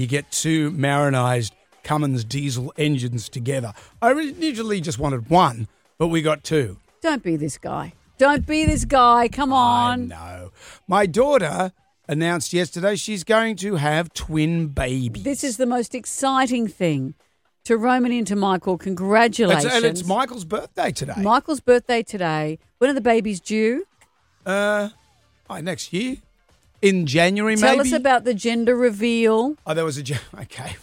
You get two Marinized Cummins diesel engines together. I originally just wanted one, but we got two. Don't be this guy. Don't be this guy. Come on. I know. My daughter announced yesterday she's going to have twin babies. This is the most exciting thing. To Roman and to Michael, congratulations. And it's Michael's birthday today. Michael's birthday today. When are the babies due? Next year. In January, maybe. Tell us about the gender reveal. Oh, there was okay.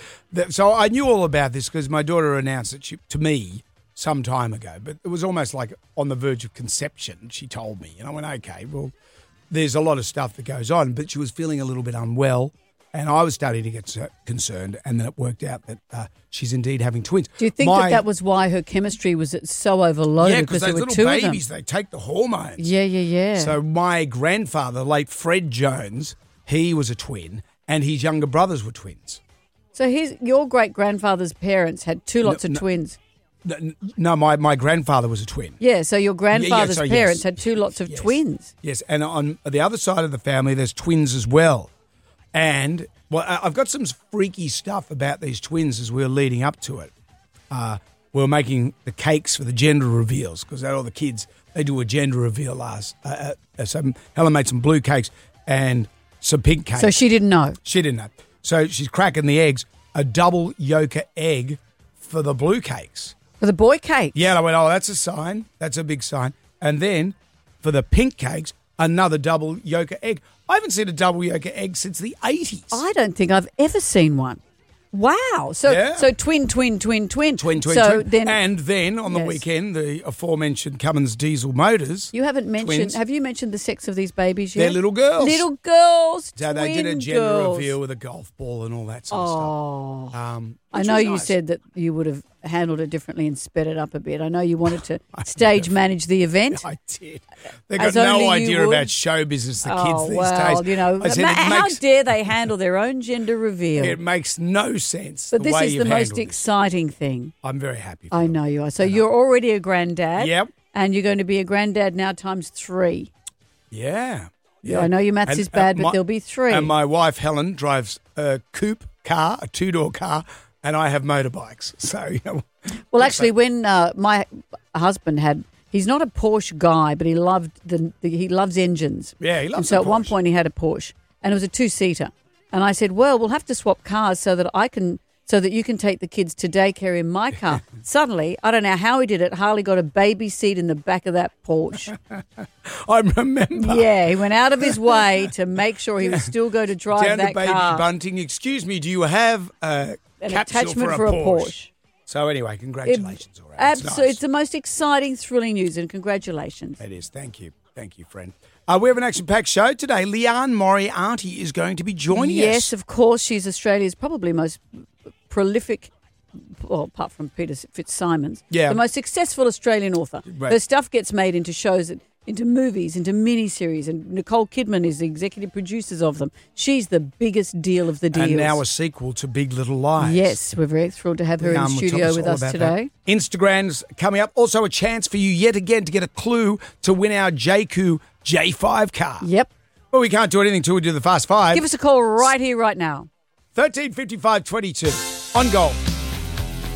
So I knew all about this because my daughter announced it to me some time ago, but it was almost like on the verge of conception, she told me. And I went, okay, well, there's a lot of stuff that goes on, but she was feeling a little bit unwell, and I was starting to get concerned, and then it worked out that she's indeed having twins. Do you think that was why her chemistry was so overloaded? Yeah, because there were little two babies, of them? they take the hormones. Yeah. So my grandfather, late Fred Jones, he was a twin, and his younger brothers were twins. So your great-grandfather's parents had two lots of twins. No, my grandfather was a twin. Yeah, so your grandfather's parents had two lots of twins. Yes, and on the other side of the family, there's twins as well. And, well, I've got some freaky stuff about these twins as we were leading up to it. We were making the cakes for the gender reveals because all the kids, they do a gender reveal so Helen made some blue cakes and some pink cakes. So she didn't know? She didn't know. So she's cracking the eggs, a double yolk egg for the blue cakes. For the boy cake? Yeah, and I went, oh, that's a sign. That's a big sign. And then for the pink cakes, another double yolk egg. I haven't seen a double yolk egg since the 80s. I don't think I've ever seen one. Wow. So twin. Twin. Then, and then on the weekend, the aforementioned Cummins diesel motors. You haven't mentioned, have you mentioned the sex of these babies yet? They're little girls. Little girls. So they did a gender reveal with a golf ball and all that sort of stuff. I know you said that you would have handled it differently and sped it up a bit. I know you wanted to stage manage the event. I did. They've got no idea about show business, the kids these days. You know, how dare they handle their own gender reveal? It makes no sense. But this is the most exciting thing. I'm very happy. I know you are. So you're already a granddad. Yep. And you're going to be a granddad now times 3. Yeah. I know your maths is bad, but there'll be 3. And my wife, Helen, drives a coupe car, a 2-door car, and I have motorbikes. So, Well, actually, when my husband he's not a Porsche guy, but he loves engines. Yeah, he loves. And so at one point he had a Porsche, and it was a 2-seater. And I said, "Well, we'll have to swap cars so that you can take the kids to daycare in my car." Suddenly, I don't know how he did it. Harley got a baby seat in the back of that Porsche. I remember. Yeah, he went out of his way to make sure he would still go to drive down that to baby car. Bunting. Excuse me, do you have an attachment for a Porsche? So anyway, congratulations. All right. Absolutely. It's the most exciting, thrilling news, and congratulations. It is. Thank you. Thank you, friend. We have an action-packed show today. Leanne Moriarty is going to be joining us. Yes, of course. She's Australia's probably most prolific, well, apart from Peter Fitzsimons, the most successful Australian author. Right. Her stuff gets made into shows, into movies, into miniseries, and Nicole Kidman is the executive producers of them. She's the biggest deal of the deals. And now a sequel to Big Little Lies. Yes, we're very thrilled to have her in the studio with us today. That. Instagram's coming up. Also a chance for you yet again to get a clue to win our JQ J5 car. Yep. Well, we can't do anything until we do the Fast Five. Give us a call right here, right now. 135522 on Gold.